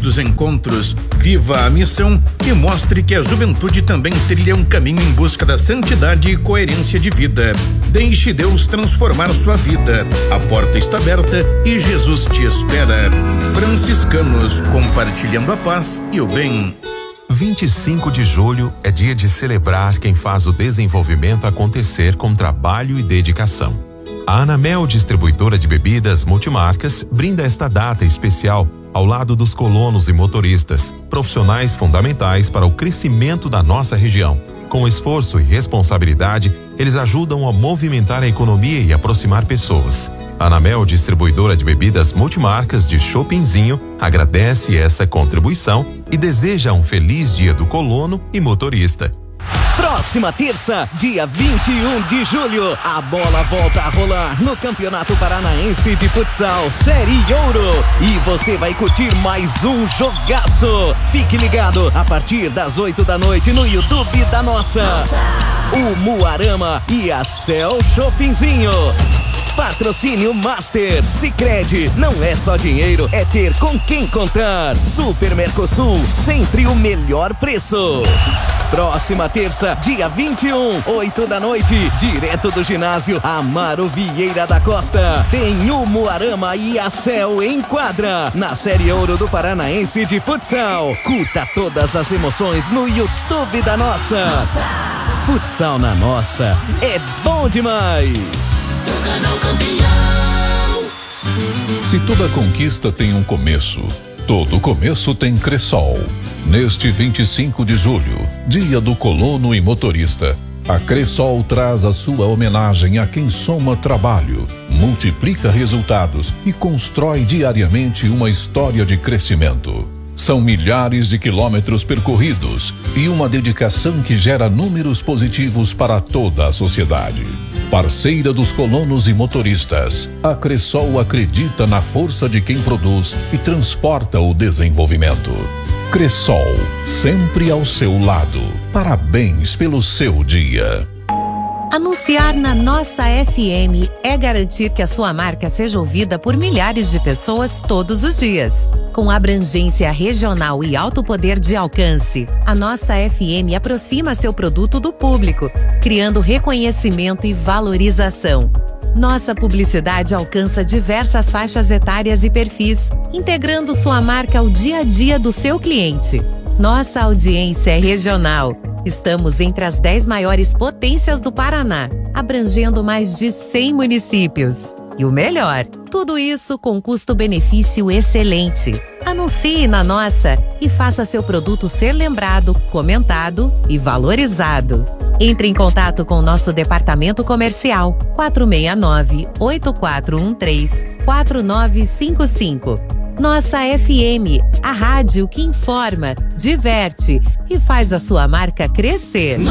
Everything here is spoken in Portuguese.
dos encontros. Viva a missão e mostre que a juventude também trilha um caminho em busca da santidade e coerência de vida. Deixe Deus transformar sua vida. A porta está aberta e Jesus te espera. Franciscanos, compartilhando a paz e o bem. 25 de julho é dia de celebrar quem faz o desenvolvimento acontecer com trabalho e dedicação. A Anamel, distribuidora de bebidas multimarcas, brinda esta data especial ao lado dos colonos e motoristas, profissionais fundamentais para o crescimento da nossa região. Com esforço e responsabilidade, eles ajudam a movimentar a economia e aproximar pessoas. A Anamel, distribuidora de bebidas multimarcas de Chopinzinho, agradece essa contribuição e deseja um feliz dia do colono e motorista. Próxima terça, dia 21 de julho, a bola volta a rolar no Campeonato Paranaense de Futsal Série Ouro. E você vai curtir mais um jogaço. Fique ligado a partir das 8 da noite no YouTube da Nossa. O Muarama e a Cel Chopinzinho. Patrocínio Master. Sicredi, não é só dinheiro, é ter com quem contar. Super Mercosul, sempre o melhor preço. Próxima terça, dia 21, 8 da noite, direto do ginásio Amaro Vieira da Costa. Tem o Muarama e a Cel em quadra, na Série Ouro do Paranaense de Futsal. Curta todas as emoções no YouTube da Nossa. Futsal na Nossa é bom demais. Seu canal campeão. Se toda conquista tem um começo, todo começo tem Cressol. Neste 25 de julho, dia do colono e motorista, a Cressol traz a sua homenagem a quem soma trabalho, multiplica resultados e constrói diariamente uma história de crescimento. São milhares de quilômetros percorridos e uma dedicação que gera números positivos para toda a sociedade. Parceira dos colonos e motoristas, a Cressol acredita na força de quem produz e transporta o desenvolvimento. Cressol, sempre ao seu lado. Parabéns pelo seu dia. Anunciar na Nossa FM é garantir que a sua marca seja ouvida por milhares de pessoas todos os dias. Com abrangência regional e alto poder de alcance, a Nossa FM aproxima seu produto do público, criando reconhecimento e valorização. Nossa publicidade alcança diversas faixas etárias e perfis, integrando sua marca ao dia a dia do seu cliente. Nossa audiência é regional. Estamos entre as 10 maiores potências do Paraná, abrangendo mais de 100 municípios. E o melhor, tudo isso com custo-benefício excelente. Anuncie na Nossa e faça seu produto ser lembrado, comentado e valorizado. Entre em contato com o nosso departamento comercial 469-8413-4955. Nossa FM, a rádio que informa, diverte e faz a sua marca crescer.